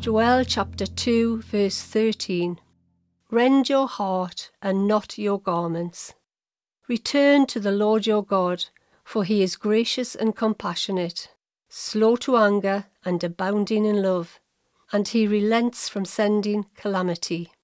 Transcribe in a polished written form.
Joel chapter 2 verse 13. Rend your heart and not your garments. Return to the Lord your God, for he is gracious and compassionate, slow to anger and abounding in love, and he relents from sending calamity.